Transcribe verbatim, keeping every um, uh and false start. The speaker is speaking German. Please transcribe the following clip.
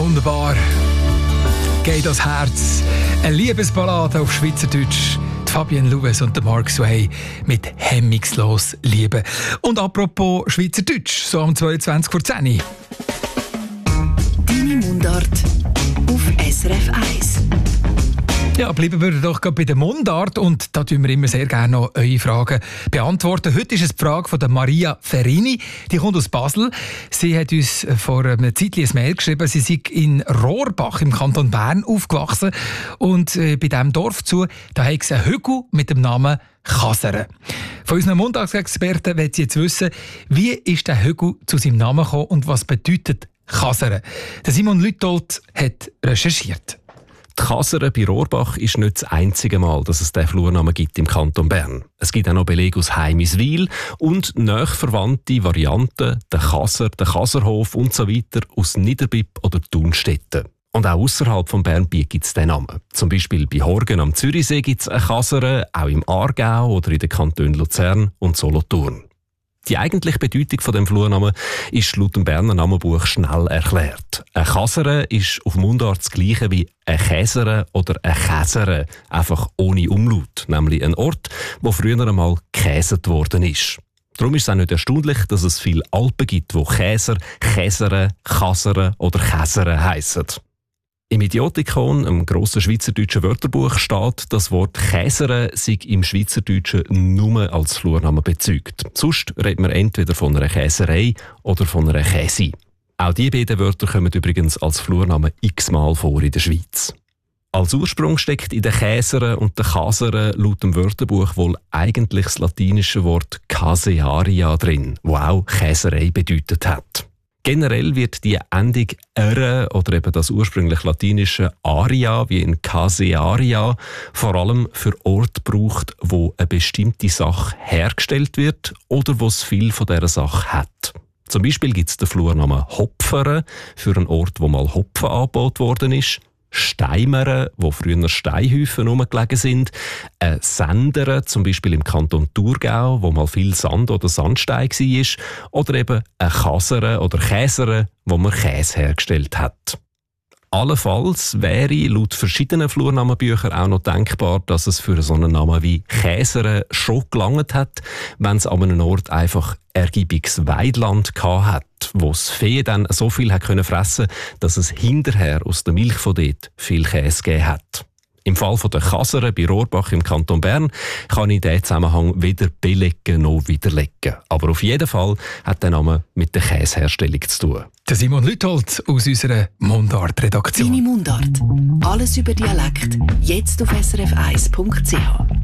Wunderbar. Geht das Herz. Eine Liebesballade auf Schweizerdeutsch. Die Fabienne Louwes und der Mark Sway mit «Hemmungslos Liebe». Und apropos Schweizerdeutsch, so am zweiundzwanzig vor zehn. Deine Mundart auf S R F eins. Ja, bleiben wir doch gerade bei der Mundart und da tun wir immer sehr gerne noch eure Fragen beantworten. Heute ist es die Frage von der Maria Ferini, die kommt aus Basel. Sie hat uns vor einer Zeit ein Mail geschrieben, sie sei in Rohrbach im Kanton Bern aufgewachsen und äh, bei diesem Dorf zu, da hat es einen Hügel mit dem Namen Kasere. Von unseren Montagsexperten will sie jetzt wissen, wie ist der Hügel zu seinem Namen gekommen und was bedeutet Kasere? Der Simon Lütold hat recherchiert. Die Kasere bei Rohrbach ist nicht das einzige Mal, dass es diesen Flurnamen gibt im Kanton Bern. Es gibt auch noch Belege aus Heimiswil und nachverwandte Varianten, der Kaser, der Kaserhof und so weiter aus Niederbipp oder Thunstetten. Und auch ausserhalb von Bern gibt es diesen Namen. Zum Beispiel bei Horgen am Zürichsee gibt es eine Kasere, auch im Aargau oder in den Kantonen Luzern und Solothurn. Die eigentliche Bedeutung von dem Flurnamen ist laut dem Berner Namenbuch schnell erklärt. Eine Kasere ist auf Mundart das Gleiche wie eine Käsere oder eine Käsere, einfach ohne Umlaut, nämlich ein Ort, wo früher einmal gekäset worden ist. Darum ist es auch nicht erstaunlich, dass es viele Alpen gibt, wo Käser, Käsere, Kasere oder Käsere heissen. Im Idiotikon, einem grossen schweizerdeutschen Wörterbuch, steht, das Wort «Käsere» sei im Schweizerdeutschen nur als Flurnamen bezeugt. Sonst redet man entweder von einer Käserei oder von einer Käsi. Auch diese beiden Wörter kommen übrigens als Flurnamen x-mal vor in der Schweiz. Als Ursprung steckt in den Käsere und den Kasere laut dem Wörterbuch wohl eigentlich das latinische Wort «casearia» drin, wo auch Käserei bedeutet hat. Generell wird die Endung «ere» oder eben das ursprünglich latinische «aria» wie in «casearia» vor allem für Orte gebraucht, wo eine bestimmte Sache hergestellt wird oder wo es viel von dieser Sache hat. Zum Beispiel gibt es den Flurnamen «Hopfere» für einen Ort, wo mal Hopfen angebaut worden ist, Steimere, wo früher Steinhäufen herumgelegen sind, ein Sendere, zum Beispiel im Kanton Thurgau, wo mal viel Sand oder Sandstein war, oder eben ein Kasere oder Käsere, wo man Käse hergestellt hat. Allenfalls wäre laut verschiedenen Flurnamenbüchern auch noch denkbar, dass es für so einen Namen wie Käsere schon gelangt hat, wenn es an einem Ort einfach ergiebiges Weidland gehabt hat, wo das Vieh dann so viel hat können fressen, dass es hinterher aus der Milch von dort viel Käse gegeben hat. Im Fall von der Kasere bei Rohrbach im Kanton Bern kann ich diesen Zusammenhang weder belegen noch widerlegen. Aber auf jeden Fall hat der Name mit der Käseherstellung zu tun. Der Simon Lütold aus unserer Mundart-Redaktion. Deine Mundart. Alles über Dialekt. Jetzt auf S R F eins Punkt C H.